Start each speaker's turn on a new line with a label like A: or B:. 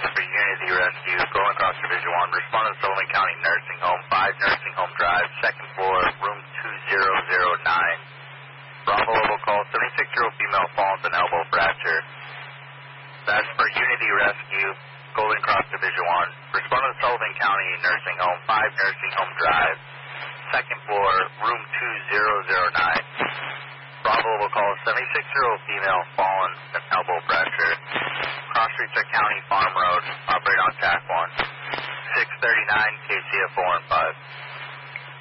A: for Unity Rescue, going across Division 1. Respond to Sullivan County Nursing Home, 5 Nursing Home Drive, second floor, room 2009. Bravo level call, 76-year-old female falls an elbow fracture. That's for Unity Rescue, Golden Cross Division 1. Respond to Sullivan County Nursing Home, 5 Nursing Home Drive, second floor, room 2009. Bravo will call 76-year-old female fallen an elbow fracture. Cross streets at County Farm Road. Operate on TAC 1. 639 KCF 4 and 5.